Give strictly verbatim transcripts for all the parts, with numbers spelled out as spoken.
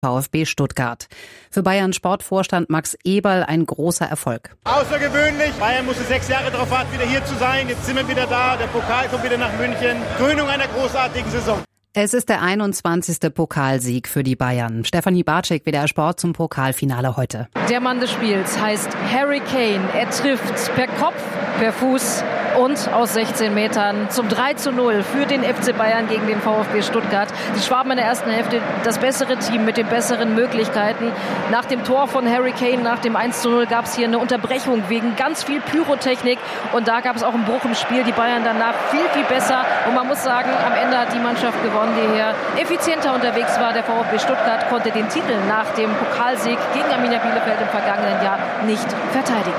VfB Stuttgart. Für Bayern Sportvorstand Max Eberl ein großer Erfolg. Außergewöhnlich. Bayern musste sechs Jahre darauf warten, wieder hier zu sein. Jetzt sind wir wieder da. Der Pokal kommt wieder nach München. Krönung einer großartigen Saison. Es ist der einundzwanzigste Pokalsieg für die Bayern. Stefanie Bartschik, W D R Sport zum Pokalfinale heute. Der Mann des Spiels heißt Harry Kane. Er trifft per Kopf, per Fuß und aus sechzehn Metern zum drei zu null für den F C Bayern gegen den VfB Stuttgart. Die Schwaben in der ersten Hälfte das bessere Team mit den besseren Möglichkeiten. Nach dem Tor von Harry Kane, nach dem eins zu null, gab es hier eine Unterbrechung wegen ganz viel Pyrotechnik. Und da gab es auch einen Bruch im Spiel. Die Bayern danach viel, viel besser. Und man muss sagen, am Ende hat die Mannschaft gewonnen, die hier effizienter unterwegs war. Der VfB Stuttgart konnte den Titel nach dem Pokalsieg gegen Arminia Bielefeld im vergangenen Jahr nicht verteidigen.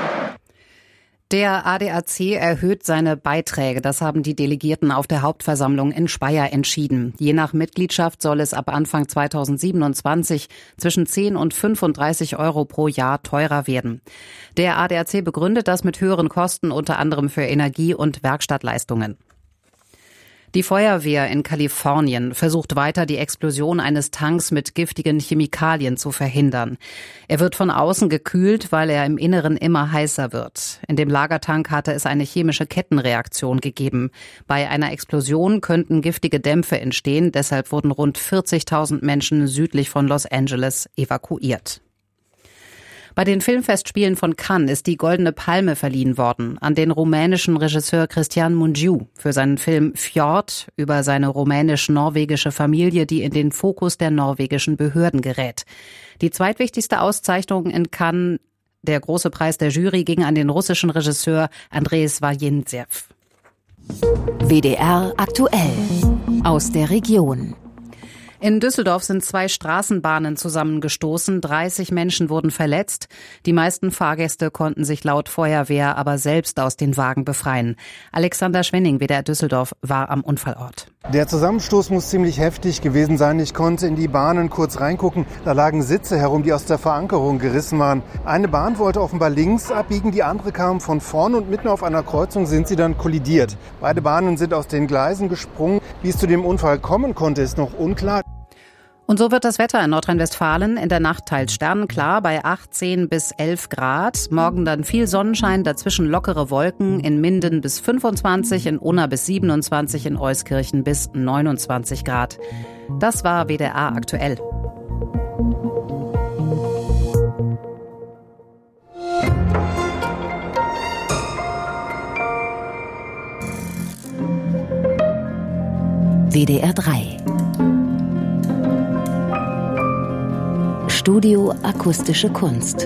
Der A D A C erhöht seine Beiträge. Das haben die Delegierten auf der Hauptversammlung in Speyer entschieden. Je nach Mitgliedschaft soll es ab Anfang zweitausendsiebenundzwanzig zwischen zehn und fünfunddreißig Euro pro Jahr teurer werden. Der A D A C begründet das mit höheren Kosten, unter anderem für Energie- und Werkstattleistungen. Die Feuerwehr in Kalifornien versucht weiter, die Explosion eines Tanks mit giftigen Chemikalien zu verhindern. Er wird von außen gekühlt, weil er im Inneren immer heißer wird. In dem Lagertank hatte es eine chemische Kettenreaktion gegeben. Bei einer Explosion könnten giftige Dämpfe entstehen. Deshalb wurden rund vierzigtausend Menschen südlich von Los Angeles evakuiert. Bei den Filmfestspielen von Cannes ist die Goldene Palme verliehen worden an den rumänischen Regisseur Cristian Mungiu für seinen Film Fjord über seine rumänisch-norwegische Familie, die in den Fokus der norwegischen Behörden gerät. Die zweitwichtigste Auszeichnung in Cannes, der große Preis der Jury, ging an den russischen Regisseur Andreis Vajentsev. W D R aktuell aus der Region. In Düsseldorf sind zwei Straßenbahnen zusammengestoßen. dreißig Menschen wurden verletzt. Die meisten Fahrgäste konnten sich laut Feuerwehr aber selbst aus den Wagen befreien. Alexander Schwenning, W D R Düsseldorf, war am Unfallort. Der Zusammenstoß muss ziemlich heftig gewesen sein. Ich konnte in die Bahnen kurz reingucken. Da lagen Sitze herum, die aus der Verankerung gerissen waren. Eine Bahn wollte offenbar links abbiegen, die andere kam von vorn und mitten auf einer Kreuzung sind sie dann kollidiert. Beide Bahnen sind aus den Gleisen gesprungen. Wie es zu dem Unfall kommen konnte, ist noch unklar. Und so wird das Wetter in Nordrhein-Westfalen in der Nacht teils sternenklar bei achtzehn bis elf Grad. Morgen dann viel Sonnenschein, dazwischen lockere Wolken, in Minden bis fünfundzwanzig, in Unna bis siebenundzwanzig, in Euskirchen bis neunundzwanzig Grad. Das war W D R aktuell. W D R drei Studio Akustische Kunst.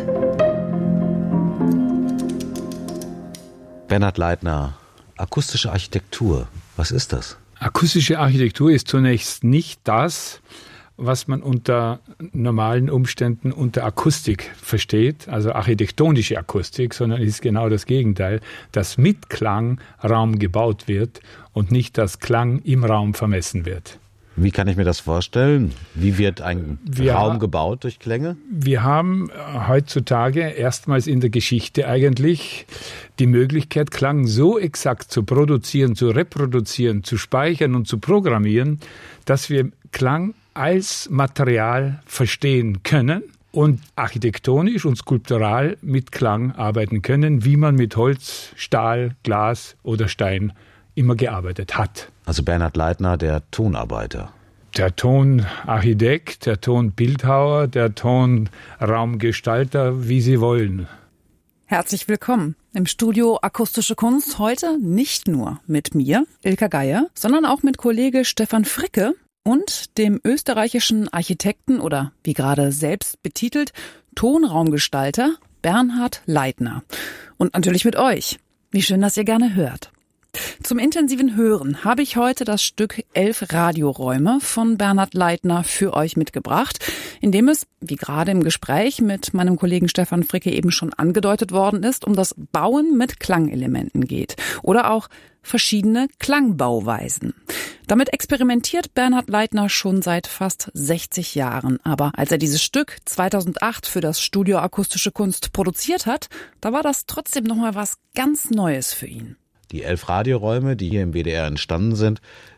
Bernhard Leitner, akustische Architektur, was ist das? Akustische Architektur ist zunächst nicht das, was man unter normalen Umständen unter Akustik versteht, also architektonische Akustik, sondern ist genau das Gegenteil, dass mit Klang Raum gebaut wird und nicht, dass Klang im Raum vermessen wird. Wie kann ich mir das vorstellen? Wie wird ein wir Raum gebaut durch Klänge? Wir haben heutzutage erstmals in der Geschichte eigentlich die Möglichkeit, Klang so exakt zu produzieren, zu reproduzieren, zu speichern und zu programmieren, dass wir Klang als Material verstehen können und architektonisch und skulptural mit Klang arbeiten können, wie man mit Holz, Stahl, Glas oder Stein immer gearbeitet hat. Also Bernhard Leitner, der Tonarbeiter. Der Tonarchitekt, der Tonbildhauer, der Tonraumgestalter, wie Sie wollen. Herzlich willkommen im Studio Akustische Kunst. Heute nicht nur mit mir, Ilka Geier, sondern auch mit Kollege Stefan Fricke und dem österreichischen Architekten oder wie gerade selbst betitelt Tonraumgestalter Bernhard Leitner. Und natürlich mit euch. Wie schön, dass ihr gerne hört. Zum intensiven Hören habe ich heute das Stück Elf Radioräume von Bernhard Leitner für euch mitgebracht, in dem es, wie gerade im Gespräch mit meinem Kollegen Stefan Fricke eben schon angedeutet worden ist, um das Bauen mit Klangelementen geht oder auch verschiedene Klangbauweisen. Damit experimentiert Bernhard Leitner schon seit fast sechzig Jahren. Aber als er dieses Stück zweitausendacht für das Studio Akustische Kunst produziert hat, da war das trotzdem nochmal was ganz Neues für ihn. Die elf Radioräume, die hier im W D R entstanden sind,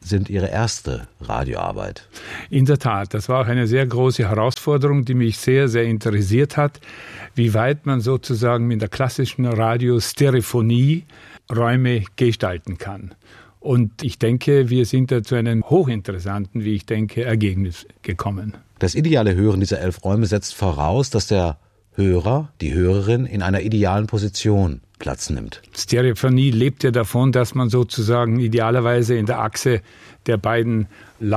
sind Ihre erste Radioarbeit. In der Tat, das war auch eine sehr große Herausforderung, die mich sehr, sehr interessiert hat, wie weit man sozusagen mit der klassischen Radiostereophonie Räume gestalten kann. Und ich denke, wir sind da zu einem hochinteressanten, wie ich denke, Ergebnis gekommen. Das ideale Hören dieser elf Räume setzt voraus, dass der Hörer, die Hörerin in einer idealen Position Platz nimmt. Stereophonie lebt ja davon, dass man sozusagen idealerweise in der Achse der beiden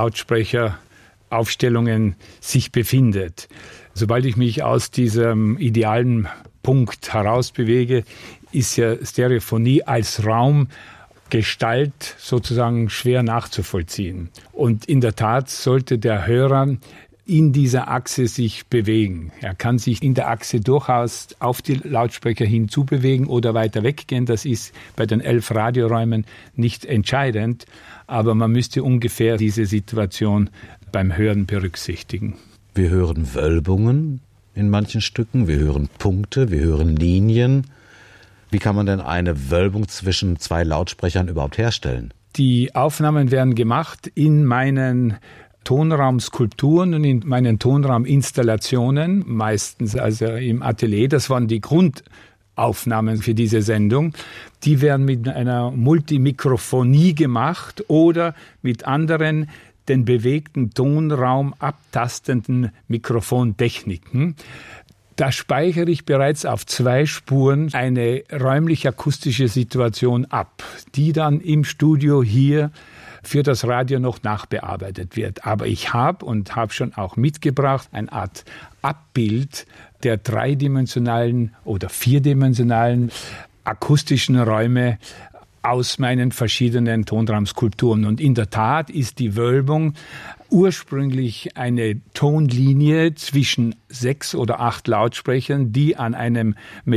Lautsprecheraufstellungen sich befindet. Sobald ich mich aus diesem idealen Punkt herausbewege, ist ja Stereophonie als Raumgestalt sozusagen schwer nachzuvollziehen. Und in der Tat sollte der Hörer in dieser Achse sich bewegen. Er kann sich in der Achse durchaus auf die Lautsprecher hinzubewegen oder weiter weggehen. Das ist bei den elf Radioräumen nicht entscheidend, aber man müsste ungefähr diese Situation beim Hören berücksichtigen. Wir hören Wölbungen in manchen Stücken, wir hören Punkte, wir hören Linien. Wie kann man denn eine Wölbung zwischen zwei Lautsprechern überhaupt herstellen? Die Aufnahmen werden gemacht in meinen Tonraumskulpturen und in meinen Tonrauminstallationen, meistens also im Atelier. Das waren die Grundaufnahmen für diese Sendung. Die werden mit einer Multimikrofonie gemacht oder mit anderen den bewegten Tonraum abtastenden Mikrofontechniken. Da speichere ich bereits auf zwei Spuren eine räumlich-akustische Situation ab, die dann im Studio hier für das Radio noch nachbearbeitet wird. Aber ich habe und habe schon auch mitgebracht eine Art Abbild der dreidimensionalen oder vierdimensionalen akustischen Räume aus meinen verschiedenen Tonraumskulpturen. Und in der Tat ist die Wölbung ursprünglich eine Tonlinie zwischen sechs oder acht Lautsprechern, die an einem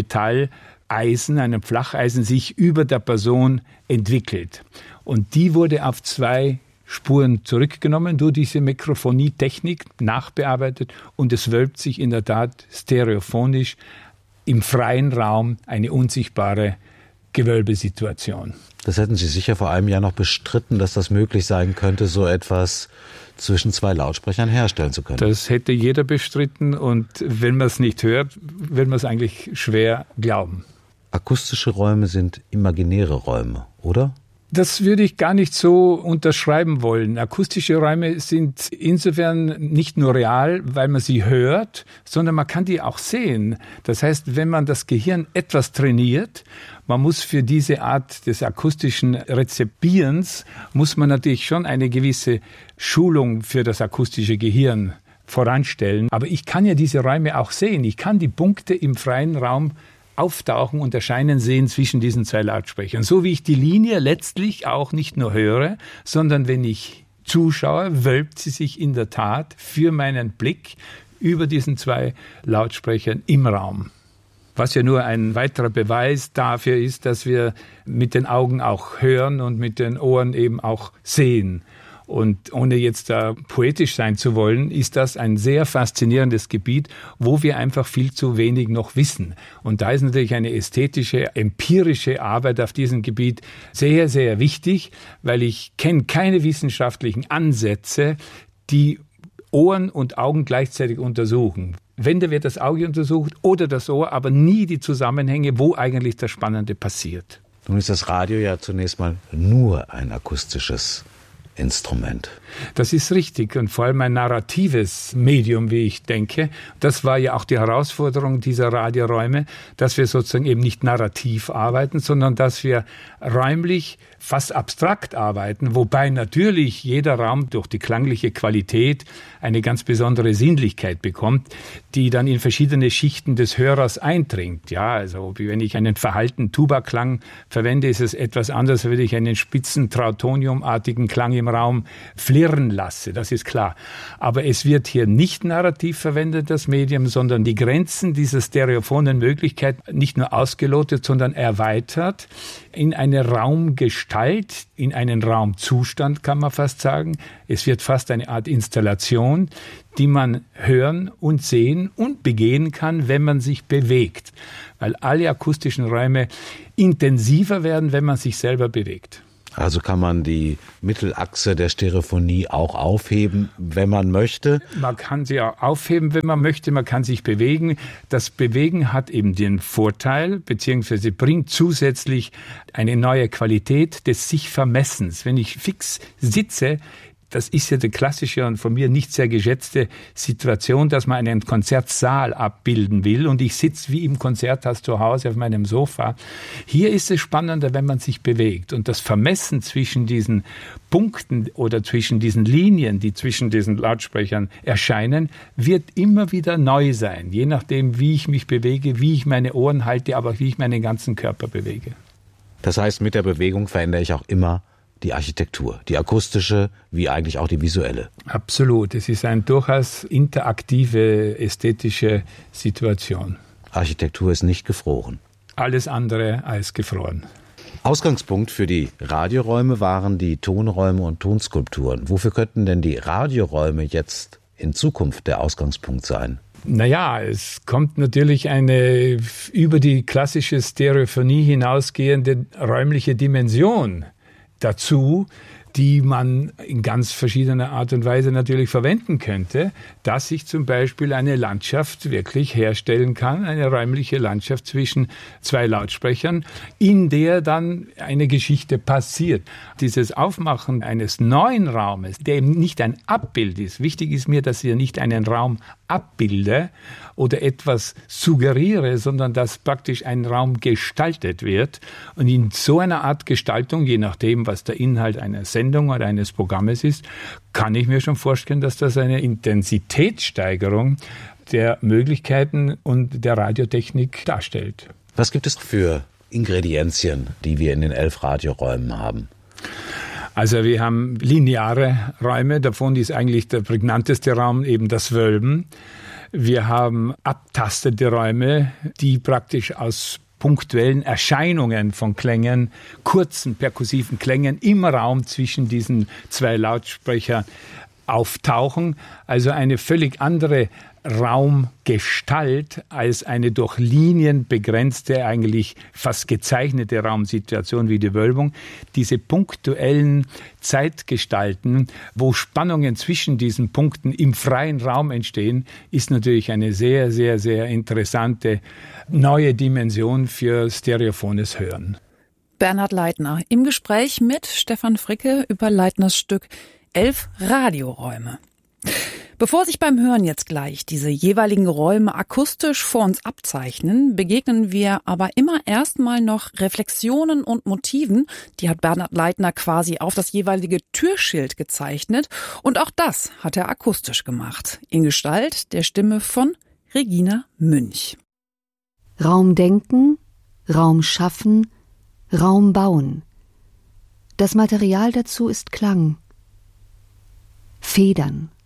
Metalleisen, einem Flacheisen sich über der Person entwickelt. Und die wurde auf zwei Spuren zurückgenommen, durch diese Mikrofonietechnik nachbearbeitet und es wölbt sich in der Tat stereophonisch im freien Raum eine unsichtbare Gewölbesituation. Das hätten Sie sicher vor einem Jahr noch bestritten, dass das möglich sein könnte, so etwas zwischen zwei Lautsprechern herstellen zu können. Das hätte jeder bestritten und wenn man es nicht hört, wird man es eigentlich schwer glauben. Akustische Räume sind imaginäre Räume, oder? Das würde ich gar nicht so unterschreiben wollen. Akustische Räume sind insofern nicht nur real, weil man sie hört, sondern man kann die auch sehen. Das heißt, wenn man das Gehirn etwas trainiert, man muss für diese Art des akustischen Rezipierens, muss man natürlich schon eine gewisse Schulung für das akustische Gehirn voranstellen. Aber ich kann ja diese Räume auch sehen. Ich kann die Punkte im freien Raum auftauchen und erscheinen sehen zwischen diesen zwei Lautsprechern. So wie ich die Linie letztlich auch nicht nur höre, sondern wenn ich zuschaue, wölbt sie sich in der Tat für meinen Blick über diesen zwei Lautsprechern im Raum. Was ja nur ein weiterer Beweis dafür ist, dass wir mit den Augen auch hören und mit den Ohren eben auch sehen. Und ohne jetzt da poetisch sein zu wollen, ist das ein sehr faszinierendes Gebiet, wo wir einfach viel zu wenig noch wissen. Und da ist natürlich eine ästhetische, empirische Arbeit auf diesem Gebiet sehr, sehr wichtig, weil ich kenne keine wissenschaftlichen Ansätze, die Ohren und Augen gleichzeitig untersuchen. Wenn da wird das Auge untersucht oder das Ohr, aber nie die Zusammenhänge, wo eigentlich das Spannende passiert. Nun ist das Radio ja zunächst mal nur ein akustisches Instrument. Das ist richtig und vor allem ein narratives Medium, wie ich denke. Das war ja auch die Herausforderung dieser Radioräume, dass wir sozusagen eben nicht narrativ arbeiten, sondern dass wir räumlich fast abstrakt arbeiten, wobei natürlich jeder Raum durch die klangliche Qualität eine ganz besondere Sinnlichkeit bekommt, die dann in verschiedene Schichten des Hörers eindringt. Ja, also wie wenn ich einen verhaltenen Tuba-Klang verwende, ist es etwas anders, als wenn ich einen spitzen Trautoniumartigen Klang im Raum flirren lasse, das ist klar. Aber es wird hier nicht narrativ verwendet, das Medium, sondern die Grenzen dieser stereophonen Möglichkeit nicht nur ausgelotet, sondern erweitert in eine Raumgestalt, in einen Raumzustand, kann man fast sagen. Es wird fast eine Art Installation, die man hören und sehen und begehen kann, wenn man sich bewegt. Weil alle akustischen Räume intensiver werden, wenn man sich selber bewegt. Also kann man die Mittelachse der Stereophonie auch aufheben, wenn man möchte? Man kann sie auch aufheben, wenn man möchte. Man kann sich bewegen. Das Bewegen hat eben den Vorteil, beziehungsweise bringt zusätzlich eine neue Qualität des Sich-Vermessens. Wenn ich fix sitze, das ist ja die klassische und von mir nicht sehr geschätzte Situation, dass man einen Konzertsaal abbilden will und ich sitze wie im Konzerthaus zu Hause auf meinem Sofa. Hier ist es spannender, wenn man sich bewegt und das Vermessen zwischen diesen Punkten oder zwischen diesen Linien, die zwischen diesen Lautsprechern erscheinen, wird immer wieder neu sein, je nachdem, wie ich mich bewege, wie ich meine Ohren halte, aber wie ich meinen ganzen Körper bewege. Das heißt, mit der Bewegung verändere ich auch immer die Architektur, die akustische wie eigentlich auch die visuelle. Absolut. Es ist eine durchaus interaktive, ästhetische Situation. Architektur ist nicht gefroren. Alles andere als gefroren. Ausgangspunkt für die Radioräume waren die Tonräume und Tonskulpturen. Wofür könnten denn die Radioräume jetzt in Zukunft der Ausgangspunkt sein? Naja, es kommt natürlich eine über die klassische Stereophonie hinausgehende räumliche Dimension dazu, die man in ganz verschiedener Art und Weise natürlich verwenden könnte, dass ich zum Beispiel eine Landschaft wirklich herstellen kann, eine räumliche Landschaft zwischen zwei Lautsprechern, in der dann eine Geschichte passiert. Dieses Aufmachen eines neuen Raumes, der eben nicht ein Abbild ist. Wichtig ist mir, dass ich nicht einen Raum abbilde oder etwas suggeriere, sondern dass praktisch ein Raum gestaltet wird. Und in so einer Art Gestaltung, je nachdem, was der Inhalt einer Sendung oder eines Programmes ist, kann ich mir schon vorstellen, dass das eine Intensitätssteigerung der Möglichkeiten und der Radiotechnik darstellt. Was gibt es für Ingredienzien, die wir in den elf Radioräumen haben? Also wir haben lineare Räume, davon ist eigentlich der prägnanteste Raum eben das Wölben. Wir haben abtastete Räume, die praktisch aus punktuellen Erscheinungen von Klängen, kurzen perkussiven Klängen im Raum zwischen diesen zwei Lautsprechern auftauchen. Also eine völlig andere Raumgestalt als eine durch Linien begrenzte, eigentlich fast gezeichnete Raumsituation wie die Wölbung. Diese punktuellen Zeitgestalten, wo Spannungen zwischen diesen Punkten im freien Raum entstehen, ist natürlich eine sehr, sehr, sehr interessante neue Dimension für stereophones Hören. Bernhard Leitner im Gespräch mit Stefan Fricke über Leitners Stück Elf Radioräume. Bevor sich beim Hören jetzt gleich diese jeweiligen Räume akustisch vor uns abzeichnen, begegnen wir aber immer erstmal noch Reflexionen und Motiven. Die hat Bernhard Leitner quasi auf das jeweilige Türschild gezeichnet. Und auch das hat er akustisch gemacht, in Gestalt der Stimme von Regina Münch. Raum denken, Raum schaffen, Raum bauen. Das Material dazu ist Klang. Federn.